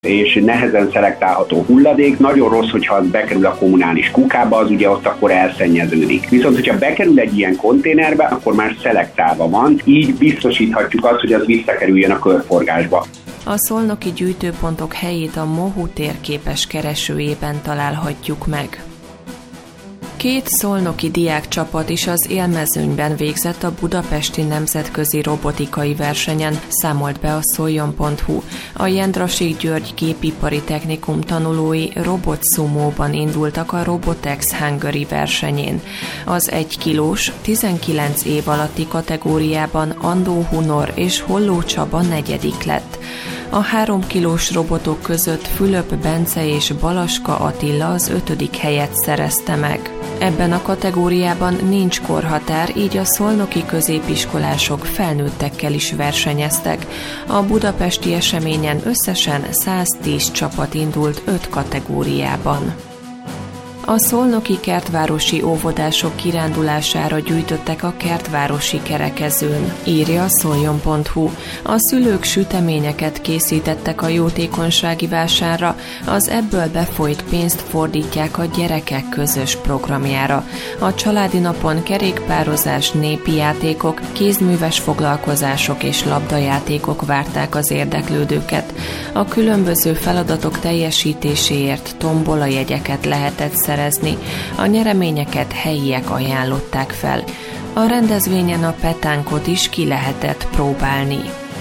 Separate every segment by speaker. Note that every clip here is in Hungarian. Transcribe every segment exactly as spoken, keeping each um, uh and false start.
Speaker 1: és nehezen szelektálható hulladék. Nagyon rossz, hogyha az bekerül a kommunális kukába, az ugye ott akkor elszennyeződik. Viszont, hogyha bekerül egy ilyen konténerbe, akkor már szelektálva van, így biztosíthatjuk azt, hogy az visszakerüljön a körforgásba.
Speaker 2: A szolnoki gyűjtőpontok helyét a Mohu térképes keresőjében találhatjuk meg. Két szolnoki diákcsapat is az élmezőnyben végzett a Budapesti Nemzetközi Robotikai Versenyen, számolt be a szoljon pont hu. A Jendrassik György Gépipari Technikum tanulói robotszumóban indultak a Robotex Hungary versenyén. Az egy kilós, tizenkilenc év alatti kategóriában Andó Hunor és Holló Csaba negyedik lett. A három kilós robotok között Fülöp Bence és Balaska Attila az ötödik helyet szerezte meg. Ebben a kategóriában nincs korhatár, így a szolnoki középiskolások felnőttekkel is versenyeztek. A budapesti eseményen összesen száztíz csapat indult öt kategóriában. A szolnoki kertvárosi óvodások kirándulására gyűjtöttek a kertvárosi kerekezőn, írja a szoljon pont hu. A szülők süteményeket készítettek a jótékonysági vásárra, az ebből befolyt pénzt fordítják a gyerekek közös programjára. A családi napon kerékpározás, népi játékok, kézműves foglalkozások és labdajátékok várták az érdeklődőket. A különböző feladatok teljesítéséért tombola-jegyeket lehetett szerezni. A nyereményeket helyiek ajánlották fel. A rendezvényen a petánkot is ki lehetett próbálni.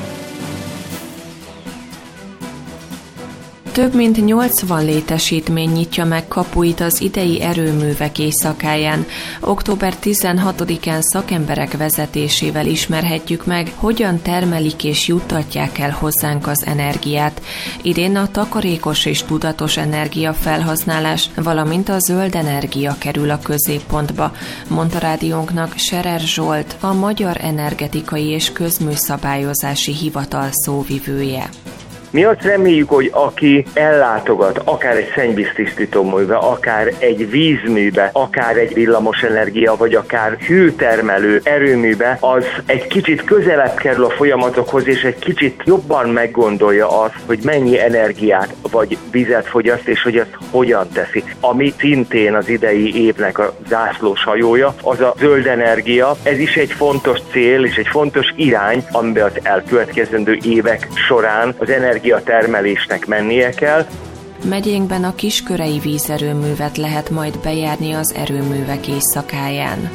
Speaker 2: Több mint nyolcvan létesítmény nyitja meg kapuit az idei erőművek éjszakáján. október tizenhatodikán szakemberek vezetésével ismerhetjük meg, hogyan termelik és juttatják el hozzánk az energiát. Idén a takarékos és tudatos energiafelhasználás, valamint a zöld energia kerül a középpontba, mondta rádiónknak Scherer Zsolt, a Magyar Energetikai és Közműszabályozási Hivatal szóvivője.
Speaker 3: Mi azt reméljük, hogy aki ellátogat, akár egy szennyvíztisztítóműbe, akár egy vízműbe, akár egy villamosenergia, vagy akár hőtermelő erőműbe, az egy kicsit közelebb kerül a folyamatokhoz, és egy kicsit jobban meggondolja azt, hogy mennyi energiát vagy vizet fogyaszt, és hogy ezt hogyan teszi. Ami szintén az idei évnek a zászlós hajója, az a zöld energia. Ez is egy fontos cél, és egy fontos irány, amiben az elkövetkezendő évek során az energia termelésnek mennie kell.
Speaker 2: Megyénkben a Kiskörei vízerőművet lehet majd bejárni az erőművek éjszakáján.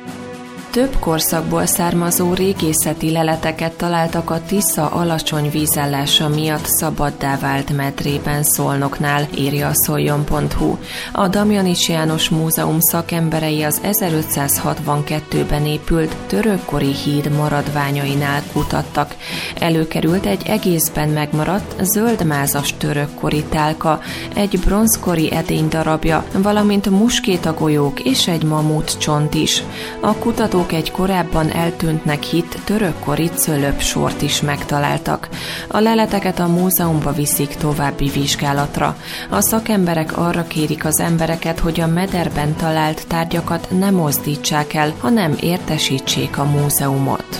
Speaker 2: Több korszakból származó régészeti leleteket találtak a Tisza alacsony vízállása miatt szabaddá vált medrében Szolnoknál, írja a szoljon pont hu. A Damjanich János Múzeum szakemberei az ezerötszázhatvankettőben épült törökkori híd maradványainál kutattak. Előkerült egy egészben megmaradt zöldmázas törökkori tálka, egy bronzkori edény darabja, valamint muskétagolyók és egy mamut csont is. A kutatók egy korábban eltűntnek hitt törökkori cölöpsort is megtaláltak. A leleteket a múzeumba viszik további vizsgálatra. A szakemberek arra kérik az embereket, hogy a mederben talált tárgyakat ne mozdítsák el, hanem értesítsék a múzeumot.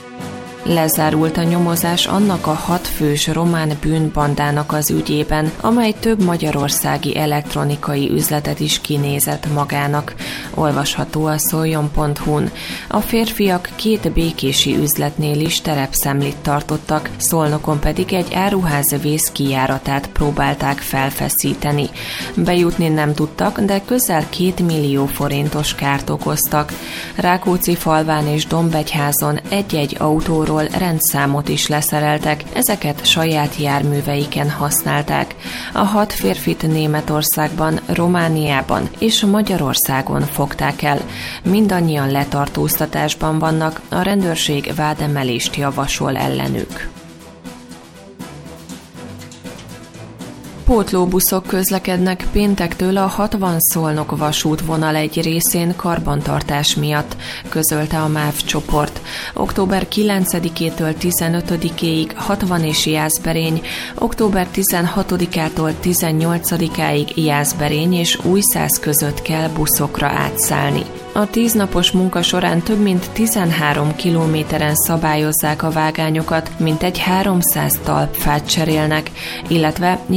Speaker 2: Lezárult a nyomozás annak a hatfős román bűnbandának az ügyében, amely több magyarországi elektronikai üzletet is kinézett magának. Olvasható a szoljon pont hu-n. A férfiak két békési üzletnél is terepszemlét tartottak, Szolnokon pedig egy áruház vészkijáratát próbálták felfeszíteni. Bejutni nem tudtak, de közel két millió forintos kárt okoztak. Rákóczifalván és Dombegyházon egy-egy autóról rendszámot is leszereltek, ezeket saját járműveiken használták. A hat férfit Németországban, Romániában és Magyarországon fogták el. Mindannyian letartóztatásban vannak, a rendőrség vádemelést javasol ellenük. Pótlóbuszok közlekednek péntektől a hatvan Szolnok vasútvonal egy részén karbantartás miatt, közölte a MÁV csoport. október kilencedikétől tizenötödikéig hatvan és Jászberény, október tizenhatodikától tizennyolcadikáig Jászberény és Újszász között kell buszokra átszállni. A tíznapos munka során több mint tizenhárom kilométeren szabályozzák a vágányokat, mintegy háromszáz talpfát cserélnek, illetve